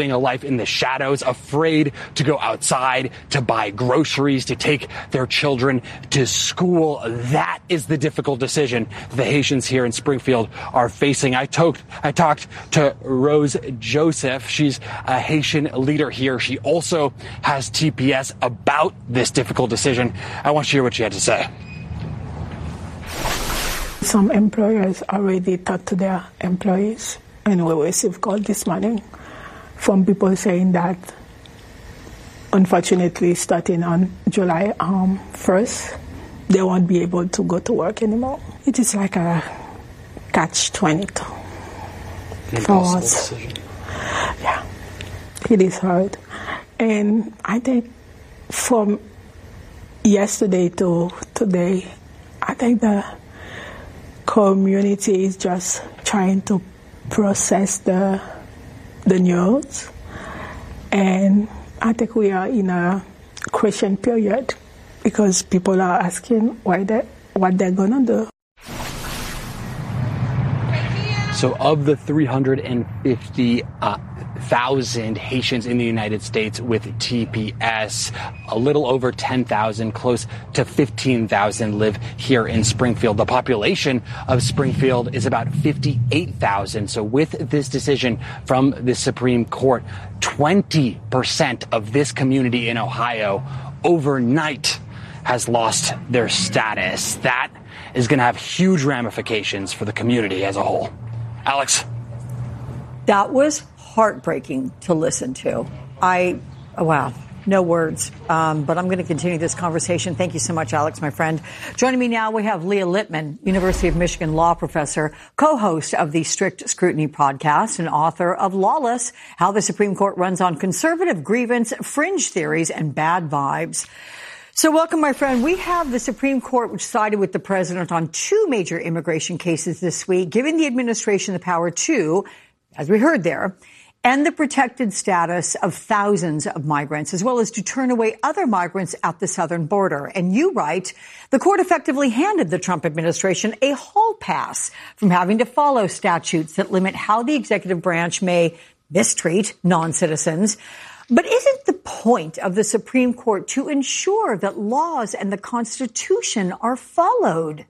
a life in the shadows, afraid to go outside, to buy groceries, to take their children to school. That is the difficult decision the Haitians here in Springfield are facing. I talked to Rose Joseph. She's a Haitian leader here. She also has TPS about this difficult decision. I want you to hear what she had to say. Some employers already talked to their employees, and we received call this morning from people saying that, unfortunately, starting on July 1st, they won't be able to go to work anymore. It is like a catch-22 for us. Decision. Yeah, it is hard. And I think from yesterday to today, I think the community is just trying to process the news, and I think we are in a question period because people are asking what they're gonna do. So of the 350,000 Haitians in the United States with TPS, a little over 10,000, close to 15,000 live here in Springfield. The population of Springfield is about 58,000. So with this decision from the Supreme Court, 20% of this community in Ohio overnight has lost their status. That is going to have huge ramifications for the community as a whole. Alex. That was heartbreaking to listen to. Wow, no words. But I'm going to continue this conversation. Thank you so much, Alex, my friend. Joining me now, we have Leah Lippman, University of Michigan law professor, co-host of the Strict Scrutiny podcast, and author of Lawless, How the Supreme Court Runs on Conservative Grievance, Fringe Theories, and Bad Vibes. So welcome, my friend. We have the Supreme Court, which sided with the president on two major immigration cases this week, giving the administration the power to, as we heard there, end the protected status of thousands of migrants, as well as to turn away other migrants at the southern border. And you write, the court effectively handed the Trump administration a hall pass from having to follow statutes that limit how the executive branch may mistreat non-citizens. But isn't the point of the Supreme Court to ensure that laws and the Constitution are followed?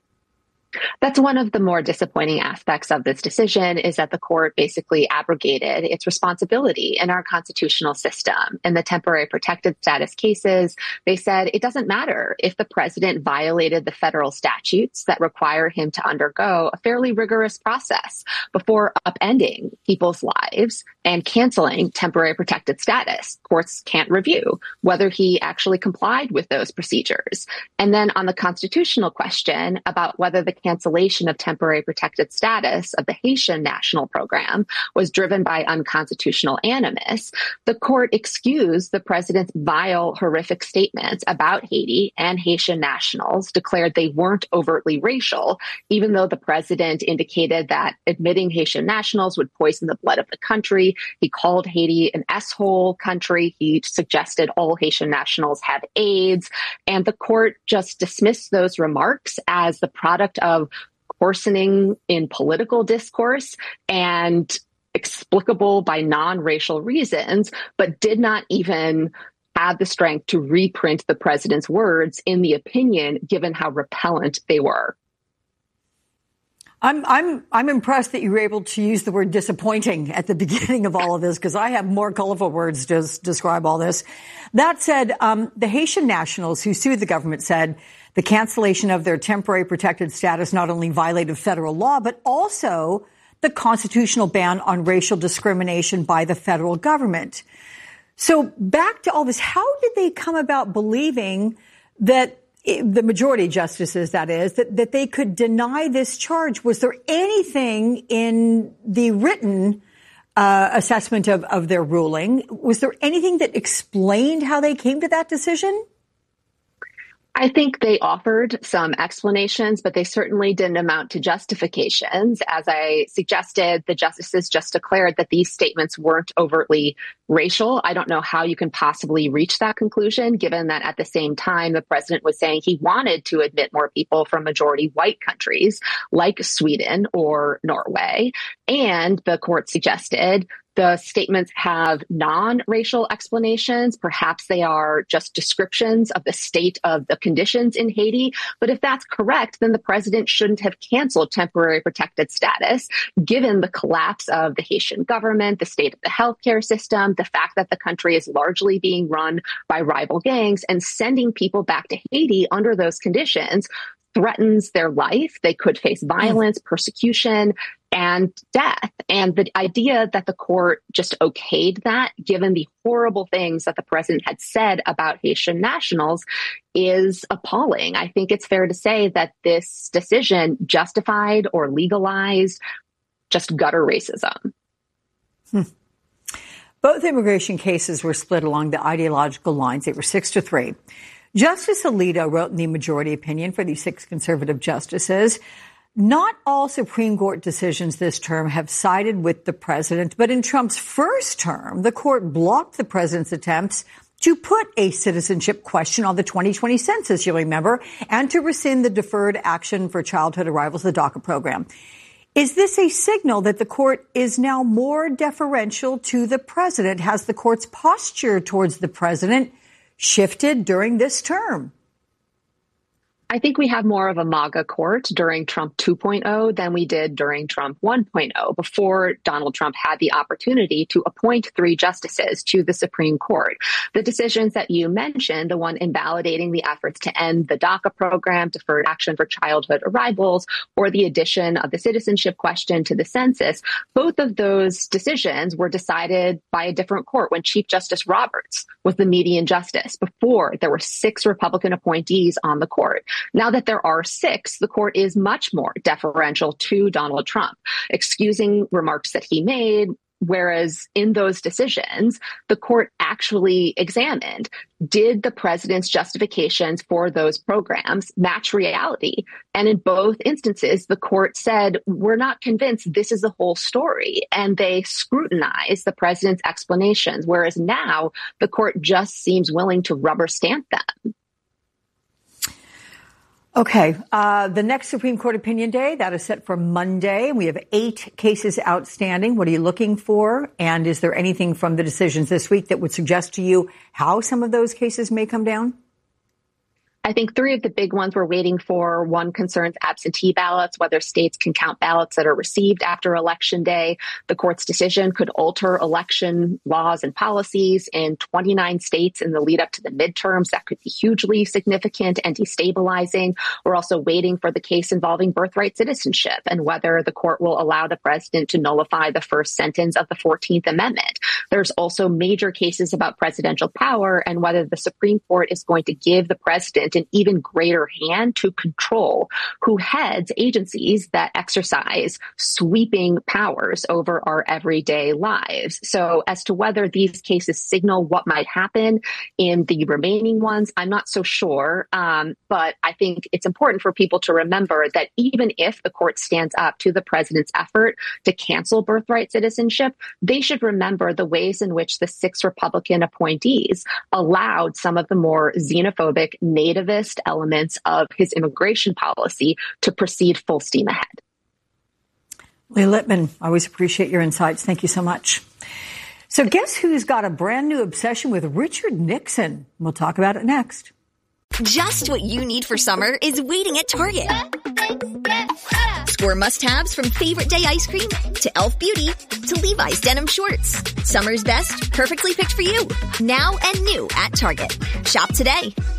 That's one of the more disappointing aspects of this decision, is that the court basically abrogated its responsibility in our constitutional system. In the temporary protected status cases, they said it doesn't matter if the president violated the federal statutes that require him to undergo a fairly rigorous process before upending people's lives and canceling temporary protected status. Courts can't review whether he actually complied with those procedures. And then on the constitutional question about whether the cancellation of temporary protected status of the Haitian national program was driven by unconstitutional animus, the court excused the president's vile, horrific statements about Haiti and Haitian nationals, declared they weren't overtly racial, even though the president indicated that admitting Haitian nationals would poison the blood of the country. He called Haiti an S-hole country. He suggested all Haitian nationals have AIDS. And the court just dismissed those remarks as the product of coarsening in political discourse and explicable by non-racial reasons, but did not even have the strength to reprint the president's words in the opinion, given how repellent they were. I'm impressed that you were able to use the word disappointing at the beginning of all of this, because I have more colorful words to describe all this. That said, the Haitian nationals who sued the government said the cancellation of their temporary protected status not only violated federal law, but also the constitutional ban on racial discrimination by the federal government. So back to all this, how did they come about believing that the majority justices, that is, that they could deny this charge? Was there anything in the written assessment of their ruling? Was there anything that explained how they came to that decision? I think they offered some explanations, but they certainly didn't amount to justifications. As I suggested, the justices just declared that these statements weren't overtly racial. I don't know how you can possibly reach that conclusion, given that at the same time, the president was saying he wanted to admit more people from majority white countries like Sweden or Norway. And the court suggested the statements have non-racial explanations. Perhaps they are just descriptions of the state of the conditions in Haiti. But if that's correct, then the president shouldn't have canceled temporary protected status, given the collapse of the Haitian government, the state of the healthcare system, the fact that the country is largely being run by rival gangs, and sending people back to Haiti under those conditions threatens their life. They could face violence, persecution, and death. And the idea that the court just okayed that, given the horrible things that the president had said about Haitian nationals, is appalling. I think it's fair to say that this decision justified or legalized just gutter racism. Both immigration cases were split along the ideological lines. They were 6-3. Justice Alito wrote in the majority opinion for these 6 conservative justices, not all Supreme Court decisions this term have sided with the president, but in Trump's first term, the court blocked the president's attempts to put a citizenship question on the 2020 census, you'll remember, and to rescind the Deferred Action for Childhood Arrivals, the DACA program. Is this a signal that the court is now more deferential to the president? Has the court's posture towards the president shifted during this term? I think we have more of a MAGA court during Trump 2.0 than we did during Trump 1.0, before Donald Trump had the opportunity to appoint 3 justices to the Supreme Court. The decisions that you mentioned, the one invalidating the efforts to end the DACA program, Deferred Action for Childhood Arrivals, or the addition of the citizenship question to the census, both of those decisions were decided by a different court when Chief Justice Roberts was the median justice. Before, there were 6 Republican appointees on the court. Now that there are 6, the court is much more deferential to Donald Trump, excusing remarks that he made, whereas in those decisions, the court actually examined, did the president's justifications for those programs match reality? And in both instances, the court said, we're not convinced this is the whole story. And they scrutinized the president's explanations, whereas now the court just seems willing to rubber stamp them. Okay. The next Supreme Court opinion day, that is set for Monday. We have 8 cases outstanding. What are you looking for? And is there anything from the decisions this week that would suggest to you how some of those cases may come down? I think 3 of the big ones we're waiting for. One concerns absentee ballots, whether states can count ballots that are received after Election Day. The court's decision could alter election laws and policies in 29 states in the lead up to the midterms. That could be hugely significant and destabilizing. We're also waiting for the case involving birthright citizenship and whether the court will allow the president to nullify the first sentence of the 14th Amendment. There's also major cases about presidential power and whether the Supreme Court is going to give the president an even greater hand to control who heads agencies that exercise sweeping powers over our everyday lives. So as to whether these cases signal what might happen in the remaining ones, I'm not so sure. But I think it's important for people to remember that even if the court stands up to the president's effort to cancel birthright citizenship, they should remember the ways in which the 6 Republican appointees allowed some of the more xenophobic, nativist elements of his immigration policy to proceed full steam ahead. Leah Lippman, I always appreciate your insights. Thank you so much. So guess who's got a brand new obsession with Richard Nixon? We'll talk about it next. Just what you need for summer is waiting at Target. Score must-haves from Favorite Day ice cream to Elf Beauty to Levi's denim shorts. Summer's best, perfectly picked for you. Now and new at Target. Shop today.